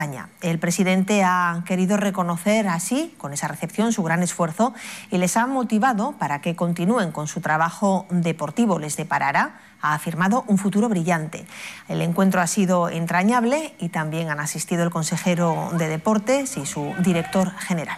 El presidente ha querido reconocer así, con esa recepción, su gran esfuerzo y les ha motivado para que continúen con su trabajo deportivo. Les deparará, ha afirmado, un futuro brillante. El encuentro ha sido entrañable y también han asistido el consejero de Deportes y su director general.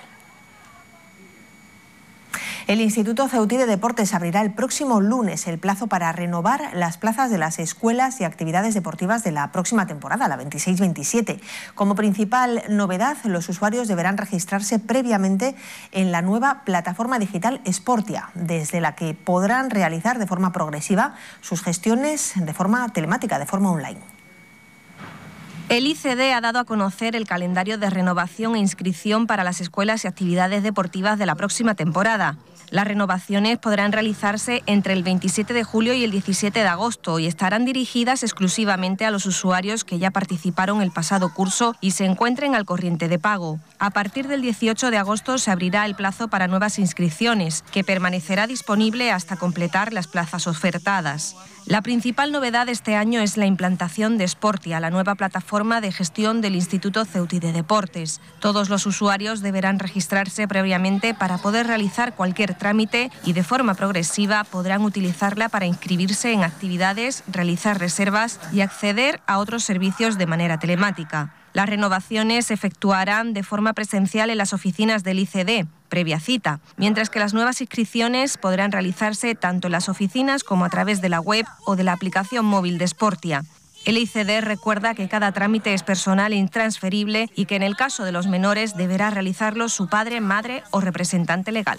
El Instituto Ceutí de Deportes abrirá el próximo lunes el plazo para renovar las plazas de las escuelas y actividades deportivas de la próxima temporada, la 26-27. Como principal novedad, los usuarios deberán registrarse previamente en la nueva plataforma digital Sportia, desde la que podrán realizar de forma progresiva sus gestiones de forma telemática, de forma online. El ICD ha dado a conocer el calendario de renovación e inscripción para las escuelas y actividades deportivas de la próxima temporada. Las renovaciones podrán realizarse entre el 27 de julio y el 17 de agosto y estarán dirigidas exclusivamente a los usuarios que ya participaron el pasado curso y se encuentren al corriente de pago. A partir del 18 de agosto se abrirá el plazo para nuevas inscripciones, que permanecerá disponible hasta completar las plazas ofertadas. La principal novedad este año es la implantación de Sportia, la nueva plataforma de gestión del Instituto Ceutí de Deportes. Todos los usuarios deberán registrarse previamente para poder realizar cualquier trámite y de forma progresiva podrán utilizarla para inscribirse en actividades, realizar reservas y acceder a otros servicios de manera telemática. Las renovaciones se efectuarán de forma presencial en las oficinas del ICD, previa cita, mientras que las nuevas inscripciones podrán realizarse tanto en las oficinas como a través de la web o de la aplicación móvil de Sportia. El ICD recuerda que cada trámite es personal e intransferible y que en el caso de los menores deberá realizarlo su padre, madre o representante legal.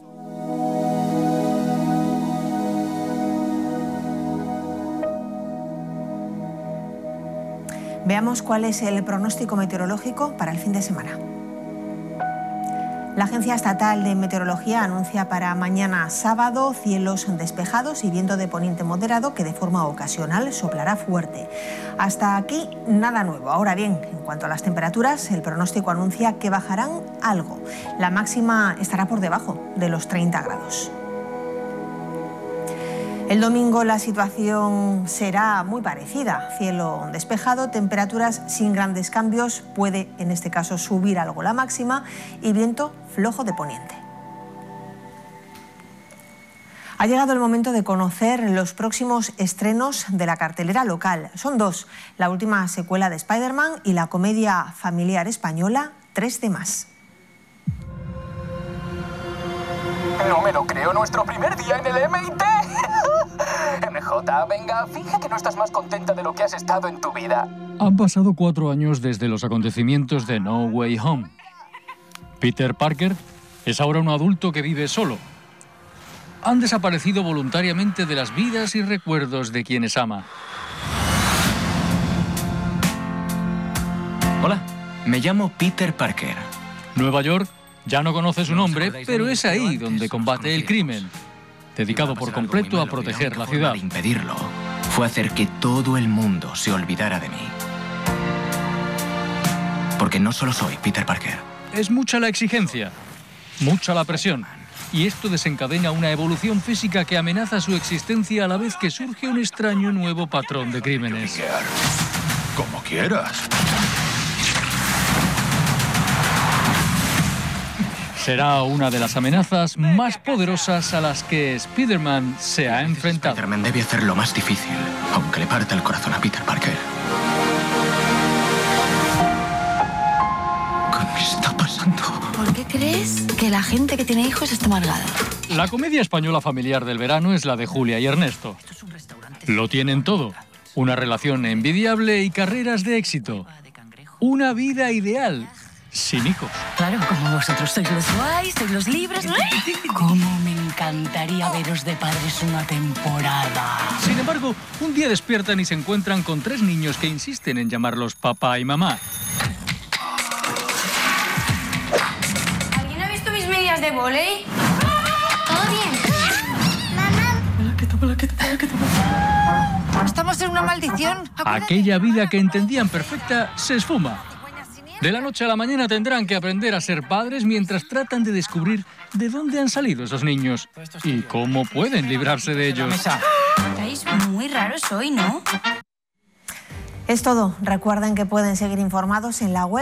Veamos cuál es el pronóstico meteorológico para el fin de semana. La Agencia Estatal de Meteorología anuncia para mañana sábado cielos despejados y viento de poniente moderado que de forma ocasional soplará fuerte. Hasta aquí nada nuevo. Ahora bien, en cuanto a las temperaturas, el pronóstico anuncia que bajarán algo. La máxima estará por debajo de los 30 grados. El domingo la situación será muy parecida, cielo despejado, temperaturas sin grandes cambios, puede en este caso subir algo la máxima y viento flojo de poniente. Ha llegado el momento de conocer los próximos estrenos de la cartelera local. Son dos, la última secuela de Spider-Man y la comedia familiar española 3 de más. No me lo creo, nuestro primer día en el MIT. MJ, venga, finge que no estás más contenta de lo que has estado en tu vida. Han pasado 4 años desde los acontecimientos de No Way Home. Peter Parker es ahora un adulto que vive solo. Han desaparecido voluntariamente de las vidas y recuerdos de quienes ama. Hola, me llamo Peter Parker. Nueva York ya no conoce su nombre, pero es ahí donde combate el crimen, dedicado por completo a proteger la ciudad. Impedirlo fue hacer que todo el mundo se olvidara de mí. Porque no solo soy Peter Parker. Es mucha la exigencia, mucha la presión, y esto desencadena una evolución física que amenaza su existencia a la vez que surge un extraño nuevo patrón de crímenes. Como quieras. Será una de las amenazas más poderosas a las que Spider-Man se ha enfrentado. Spider-Man debe hacer lo más difícil, aunque le parta el corazón a Peter Parker. ¿Qué me está pasando? ¿Por qué crees que la gente que tiene hijos está amargada? La comedia española familiar del verano es la de Julia y Ernesto. Lo tienen todo. Una relación envidiable y carreras de éxito. Una vida ideal. Sin hijos. Claro, como vosotros sois los guays, sois los libres. Cómo me encantaría veros de padres una temporada. Sin embargo, un día despiertan y se encuentran con 3 niños que insisten en llamarlos papá y mamá. ¿Alguien ha visto mis medias de vóley? ¿Todo bien? Mamá. Estamos en una maldición. Acuérdate. Aquella vida que entendían perfecta se esfuma. De la noche a la mañana tendrán que aprender a ser padres mientras tratan de descubrir de dónde han salido esos niños y cómo pueden librarse de ellos. Estáis muy raros hoy, ¿no? Es todo. Recuerden que pueden seguir informados en la web